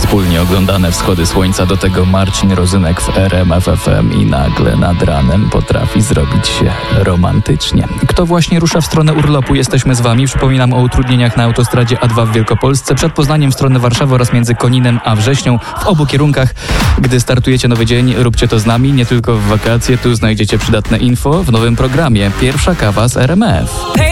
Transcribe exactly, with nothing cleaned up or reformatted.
wspólnie oglądane wschody słońca, do tego Marcin Rozynek w R M F F M i nagle nad ranem potrafi zrobić się romantycznie. Kto właśnie rusza w stronę urlopu? Jesteśmy z Wami. Przypominam o utrudnieniach na autostradzie A dwa w Wielkopolsce, przed Poznaniem w stronę Warszawy oraz między Koninem a Wrześnią w obu kierunkach. Gdy startujecie nowy dzień, róbcie to z nami, nie tylko w wakacje. Tu znajdziecie przydatne info w nowym programie. Pierwsza kawa z R M F.